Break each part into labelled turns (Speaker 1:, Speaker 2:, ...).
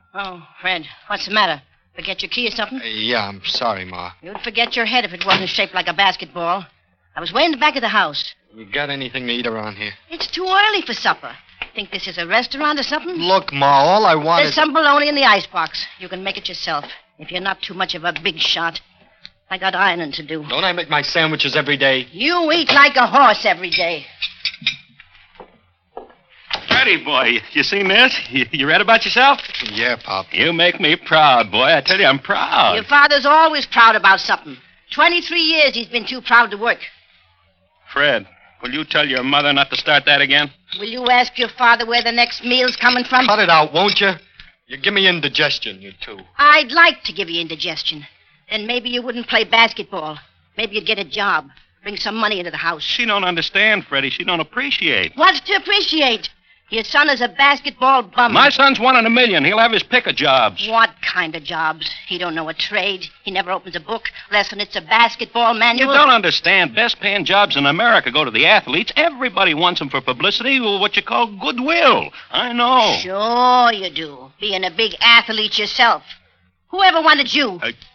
Speaker 1: Oh, Fred, what's the matter? Forget your key or something?
Speaker 2: Yeah, I'm sorry, Ma.
Speaker 1: You'd forget your head if it wasn't shaped like a basketball. I was way in the back of the house.
Speaker 2: You got anything to eat around here?
Speaker 1: It's too early for supper. Think this is a restaurant or something?
Speaker 2: Look, Ma, all I want
Speaker 1: There's some bologna in the icebox. You can make it yourself, if you're not too much of a big shot. I got ironing to do.
Speaker 2: Don't I make my sandwiches every day?
Speaker 1: You eat like a horse every day.
Speaker 3: Freddie, boy, you seen this? You read about yourself?
Speaker 2: Yeah, Pop.
Speaker 3: You make me proud, boy. I tell you, I'm proud.
Speaker 1: Your father's always proud about something. 23 years he's been too proud to work.
Speaker 3: Fred, will you tell your mother not to start that again?
Speaker 1: Will you ask your father where the next meal's coming from?
Speaker 2: Cut it out, won't you? You give me indigestion, you two.
Speaker 1: I'd like to give you indigestion. Then maybe you wouldn't play basketball. Maybe you'd get a job. Bring some money into the house.
Speaker 3: She don't understand, Freddie. She don't appreciate.
Speaker 1: What's to appreciate? Your son is a basketball bum.
Speaker 3: My son's 1 in a million. He'll have his pick of jobs.
Speaker 1: What kind of jobs? He don't know a trade. He never opens a book, less than it's a basketball
Speaker 3: You
Speaker 1: manual.
Speaker 3: don't understand. Best paying jobs in America go to the athletes. Everybody wants them for publicity, or what you call goodwill. I know.
Speaker 1: Sure you do. Being a big athlete yourself. Whoever wanted you?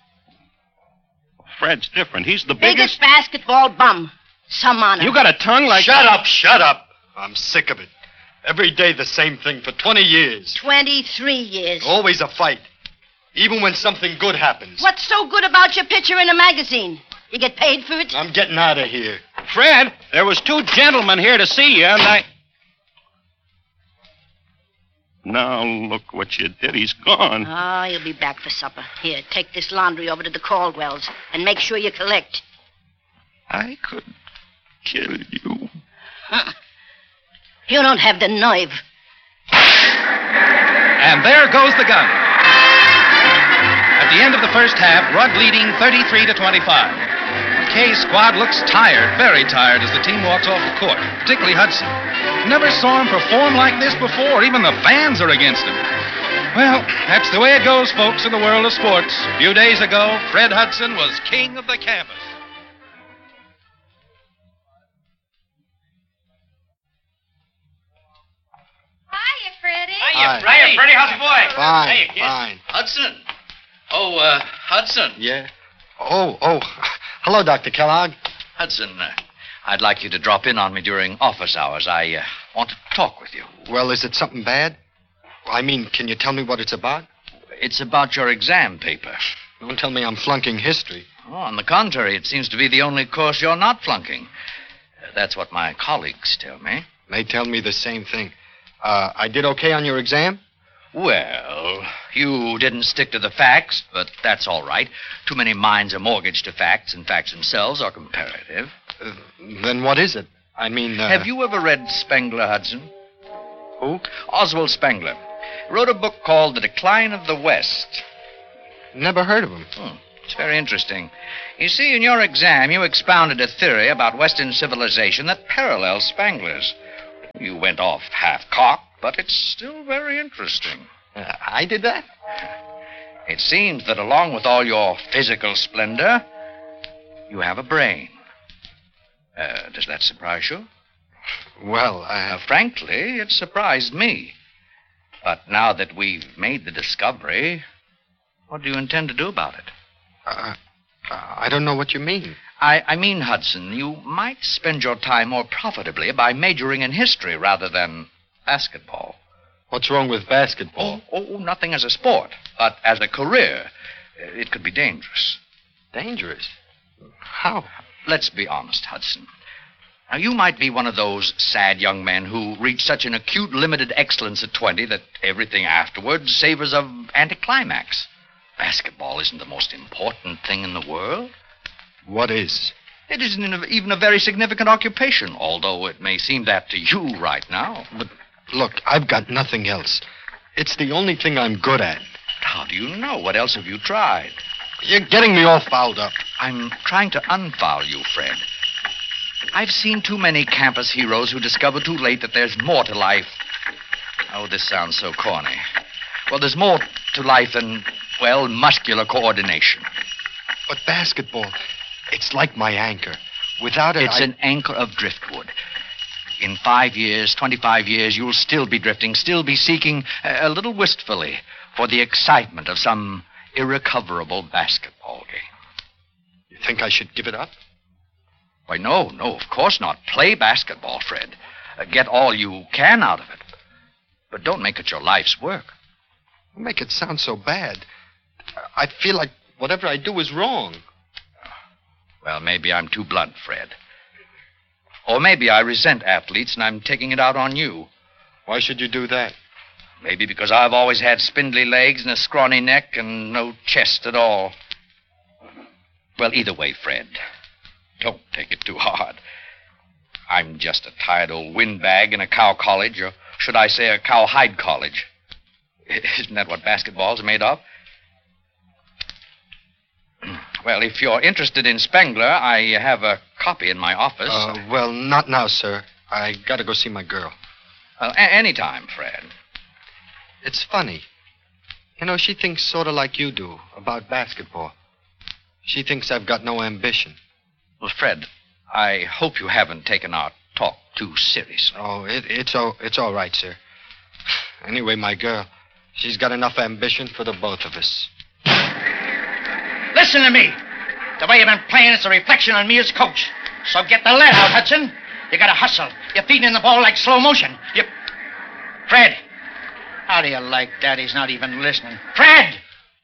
Speaker 3: Fred's different. He's the
Speaker 1: Biggest basketball bum. Some honor.
Speaker 3: You got a tongue like...
Speaker 2: Shut up. I'm sick of it. Every day the same thing for 20 years.
Speaker 1: 23 years.
Speaker 2: Always a fight. Even when something good happens.
Speaker 1: What's so good about your picture in a magazine? You get paid for it?
Speaker 2: I'm getting out of here.
Speaker 3: Fred, there was 2 gentlemen here to see you, and I... Now, look what you did. He's gone.
Speaker 1: Oh, you'll be back for supper. Here, take this laundry over to the Caldwells and make sure you collect.
Speaker 3: I could kill you.
Speaker 1: Huh. You don't have the nerve.
Speaker 4: And there goes the gun. At the end of the first half, Rudd leading 33-25. The K squad looks tired, very tired, as the team walks off the court, particularly Hudson. Never saw him perform like this before. Even the fans are against him. Well, that's the way it goes, folks, in the world of sports. A few days ago, Fred Hudson was king of the campus.
Speaker 5: Hiya, Freddie.
Speaker 2: Hi.
Speaker 3: Hiya, Freddie. How's your boy?
Speaker 2: Fine,
Speaker 3: Hiya, kid.
Speaker 2: fine.
Speaker 6: Hudson. Oh, Hudson.
Speaker 2: Yeah? Oh. Hello, Dr. Kellogg.
Speaker 6: Hudson, I'd like you to drop in on me during office hours. I want to talk with you.
Speaker 2: Well, is it something bad? I mean, can you tell me what it's about?
Speaker 6: It's about your exam paper.
Speaker 2: Don't tell me I'm flunking history.
Speaker 6: Oh, on the contrary, it seems to be the only course you're not flunking. That's what my colleagues tell me.
Speaker 2: They tell me the same thing. I did okay on your exam?
Speaker 6: Well, you didn't stick to the facts, but that's all right. Too many minds are mortgaged to facts, and facts themselves are comparative.
Speaker 2: Then what is it? I mean,
Speaker 6: Have you ever read Spengler, Hudson?
Speaker 2: Who?
Speaker 6: Oswald Spengler. He wrote a book called The Decline of the West.
Speaker 2: Never heard of him.
Speaker 6: It's very interesting. You see, in your exam, you expounded a theory about Western civilization that parallels Spengler's. You went off half-cocked, but it's still very interesting.
Speaker 2: I did that?
Speaker 6: It seems that along with all your physical splendor, you have a brain. Does that surprise you?
Speaker 2: Well,
Speaker 6: Frankly, it surprised me. But now that we've made the discovery, what do you intend to do about it?
Speaker 2: I don't know what you mean.
Speaker 6: I mean, Hudson, you might spend your time more profitably by majoring in history rather than basketball.
Speaker 2: What's wrong with basketball?
Speaker 6: Oh, nothing as a sport. But as a career, it could be dangerous.
Speaker 2: Dangerous? How?
Speaker 6: Let's be honest, Hudson. Now, you might be one of those sad young men who reach such an acute limited excellence at 20 that everything afterward savors of anticlimax. Basketball isn't the most important thing in the world.
Speaker 2: What is?
Speaker 6: It isn't even a very significant occupation, although it may seem that to you right now.
Speaker 2: But, look, I've got nothing else. It's the only thing I'm good at.
Speaker 6: How do you know? What else have you tried?
Speaker 2: You're getting me all fouled up.
Speaker 6: I'm trying to unfoul you, Fred. I've seen too many campus heroes who discover too late that there's more to life. Oh, this sounds so corny. Well, there's more to life than, well, muscular coordination.
Speaker 2: But basketball, it's like my anchor. Without it,
Speaker 6: It's an anchor of driftwood. in 5 years, 25 years, you'll still be drifting, still be seeking a little wistfully for the excitement of some irrecoverable basketball game.
Speaker 2: You think I should give it up?
Speaker 6: Why, no, of course not. Play basketball, Fred. Get all you can out of it. But don't make it your life's work.
Speaker 2: You make it sound so bad. I feel like whatever I do is wrong.
Speaker 6: Well, maybe I'm too blunt, Fred. Or maybe I resent athletes and I'm taking it out on you.
Speaker 2: Why should you do that?
Speaker 6: Maybe because I've always had spindly legs and a scrawny neck and no chest at all. Well, either way, Fred, don't take it too hard. I'm just a tired old windbag in a cow college, or should I say a cowhide college. Isn't that what basketballs are made of? Well, if you're interested in Spengler, I have a copy in my office.
Speaker 2: Well, not now, sir. I gotta go see my girl.
Speaker 6: Anytime, Fred.
Speaker 2: It's funny. You know, she thinks sort of like you do about basketball. She thinks I've got no ambition.
Speaker 6: Well, Fred, I hope you haven't taken our talk too seriously.
Speaker 2: Oh, it's all right, sir. Anyway, my girl, she's got enough ambition for the both of us.
Speaker 7: Listen to me. The way you've been playing is a reflection on me as coach. So get the lead out, Hudson. You gotta hustle. You're feeding the ball like slow motion. Fred, how do you like that? He's not even listening. Fred!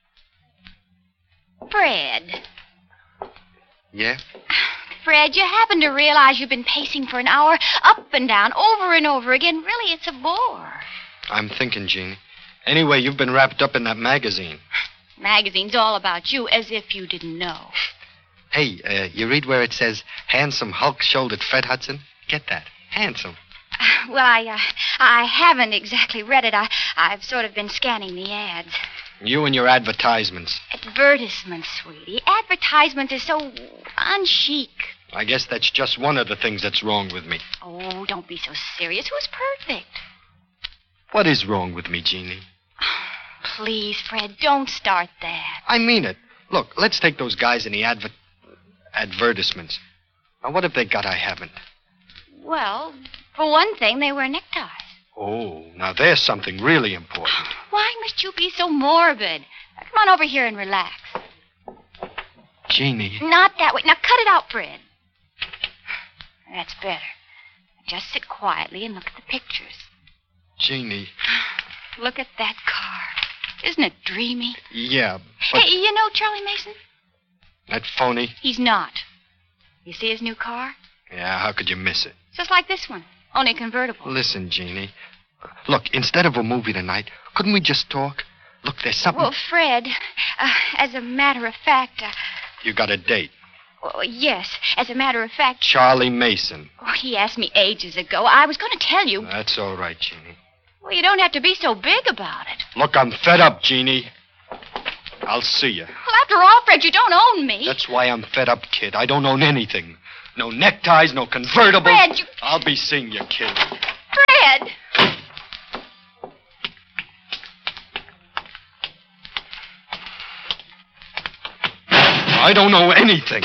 Speaker 5: Fred.
Speaker 2: Yeah?
Speaker 5: Fred, you happen to realize you've been pacing for an hour up and down, over and over again. Really, it's a bore.
Speaker 2: I'm thinking, Jeannie. Anyway, you've been wrapped up in that magazine.
Speaker 5: Magazine's all about you, as if you didn't know.
Speaker 2: Hey, you read where it says, handsome, hulk-shouldered Fred Hudson? Get that. Handsome.
Speaker 5: Well, I haven't exactly read it. I've sort of been scanning the ads.
Speaker 2: You and your advertisements.
Speaker 5: Advertisements, sweetie. Advertisements is so unchic.
Speaker 2: I guess that's just one of the things that's wrong with me.
Speaker 5: Oh, don't be so serious. Who's perfect?
Speaker 2: What is wrong with me, Jeannie?
Speaker 5: Please, Fred, don't start that.
Speaker 2: I mean it. Look, let's take those guys in the advertisements. Now, what have they got I haven't?
Speaker 5: Well, for one thing, they wear neckties.
Speaker 2: Oh, now there's something really important.
Speaker 5: Why must you be so morbid? Now, come on over here and relax.
Speaker 2: Jeannie.
Speaker 5: Not that way. Now, cut it out, Fred. That's better. Just sit quietly and look at the pictures.
Speaker 2: Jeannie.
Speaker 5: Look at that car. Isn't it dreamy?
Speaker 2: Yeah, but...
Speaker 5: Hey, you know Charlie Mason?
Speaker 2: That phony?
Speaker 5: He's not. You see his new car?
Speaker 2: Yeah, how could you miss it?
Speaker 5: Just like this one, only convertible.
Speaker 2: Listen, Jeannie. Look, instead of a movie tonight, couldn't we just talk? Look, there's something...
Speaker 5: Well, Fred, as a matter of fact...
Speaker 2: You got a date?
Speaker 5: Oh, yes, as a matter of fact...
Speaker 2: Charlie Mason.
Speaker 5: Oh, he asked me ages ago. I was going to tell you.
Speaker 2: That's all right, Jeannie.
Speaker 5: Well, you don't have to be so big about it.
Speaker 2: Look, I'm fed up, Jeannie. I'll see you.
Speaker 5: Well, after all, Fred, you don't own me.
Speaker 2: That's why I'm fed up, kid. I don't own anything. No neckties, no convertibles.
Speaker 5: Fred, you...
Speaker 2: I'll be seeing you, kid.
Speaker 5: Fred!
Speaker 2: I don't know anything.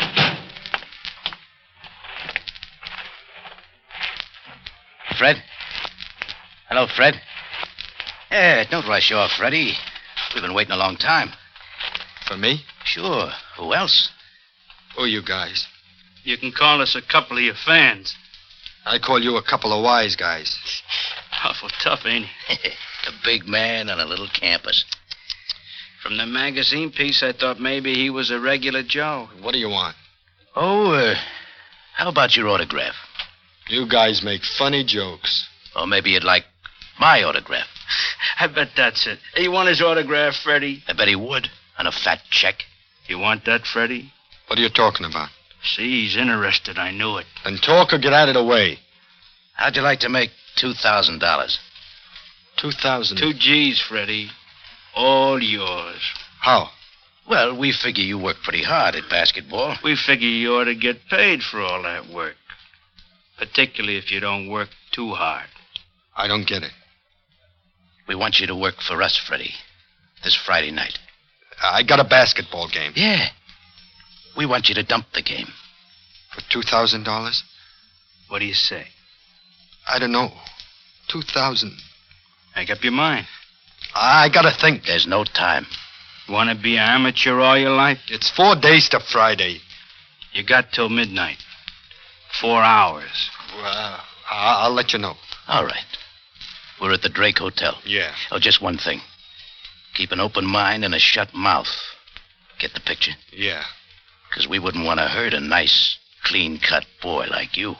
Speaker 7: Fred? Hello, Fred. Don't rush off, Freddie. We've been waiting a long time.
Speaker 2: For me?
Speaker 7: Sure. Who else?
Speaker 2: Who are you guys?
Speaker 8: You can call us a couple of your fans.
Speaker 2: I call you a couple of wise guys.
Speaker 8: Awful tough, ain't he?
Speaker 7: A big man on a little campus.
Speaker 8: From the magazine piece, I thought maybe he was a regular Joe.
Speaker 2: What do you want?
Speaker 7: Oh, how about your autograph?
Speaker 2: You guys make funny jokes.
Speaker 7: Or maybe you'd like my autograph.
Speaker 8: I bet that's it. You want his autograph, Freddie?
Speaker 7: I bet he would, on a fat check.
Speaker 8: You want that, Freddie?
Speaker 2: What are you talking about?
Speaker 8: See, he's interested. I knew it.
Speaker 2: Then talk or get out of the way.
Speaker 7: How'd you like to make $2,000?
Speaker 2: 2,000.
Speaker 8: 2 G's, Freddie. All yours.
Speaker 2: How?
Speaker 7: Well, we figure you work pretty hard at basketball.
Speaker 8: We figure you ought to get paid for all that work. Particularly if you don't work too hard.
Speaker 2: I don't get it.
Speaker 7: We want you to work for us, Freddie. This Friday night.
Speaker 2: I got a basketball game.
Speaker 7: Yeah. We want you to dump the game.
Speaker 2: For $2,000?
Speaker 8: What do you say?
Speaker 2: I don't know. 2,000.
Speaker 8: Make up your mind.
Speaker 2: I gotta think.
Speaker 9: There's no time.
Speaker 8: Want to be an amateur all your life?
Speaker 2: It's 4 days to Friday.
Speaker 8: You got till midnight. 4 hours.
Speaker 2: I'll let you know.
Speaker 9: All right. We're at the Drake Hotel.
Speaker 2: Yeah.
Speaker 9: Oh, just one thing. Keep an open mind and a shut mouth. Get the picture?
Speaker 2: Yeah.
Speaker 9: Because we wouldn't want to hurt a nice, clean-cut boy like you.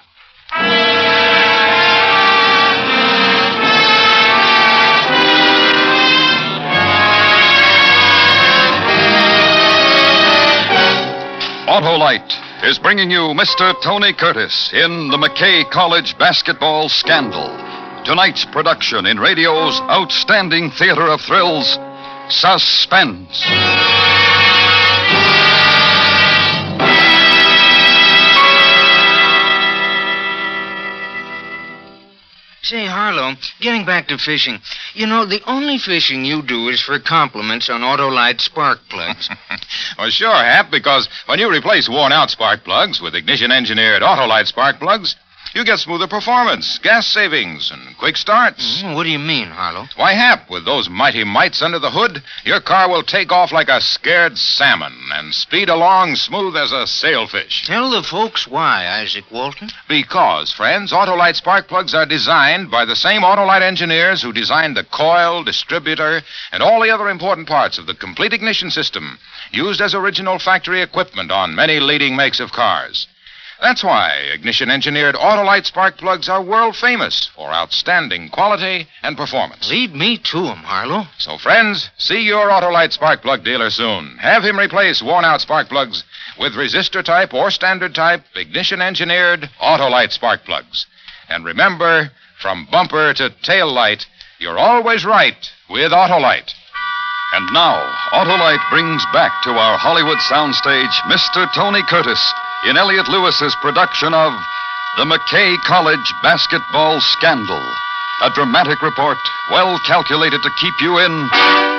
Speaker 10: Autolite is bringing you Mr. Tony Curtis in the McKay College basketball scandal. Tonight's production in radio's outstanding theater of thrills, Suspense.
Speaker 11: Say, Harlow, getting back to fishing. You know, the only fishing you do is for compliments on Autolite spark plugs.
Speaker 12: Well, sure, Hap, because when you replace worn-out spark plugs with ignition-engineered Autolite spark plugs, you get smoother performance, gas savings, and quick starts.
Speaker 11: What do you mean, Harlow?
Speaker 12: Why, Hap, with those mighty mites under the hood, your car will take off like a scared salmon and speed along smooth as a sailfish.
Speaker 11: Tell the folks why, Isaac Walton.
Speaker 12: Because, friends, Autolite spark plugs are designed by the same Autolite engineers who designed the coil, distributor, and all the other important parts of the complete ignition system, used as original factory equipment on many leading makes of cars. That's why ignition-engineered Autolite spark plugs are world famous for outstanding quality and performance.
Speaker 11: Lead me to 'em, Harlow.
Speaker 12: So, friends, see your Autolite spark plug dealer soon. Have him replace worn-out spark plugs with resistor-type or standard-type ignition-engineered Autolite spark plugs. And remember, from bumper to tail light, you're always right with Autolite.
Speaker 10: And now, Autolite brings back to our Hollywood soundstage Mr. Tony Curtis in Elliot Lewis's production of The McKay College Basketball Scandal. A dramatic report well calculated to keep you in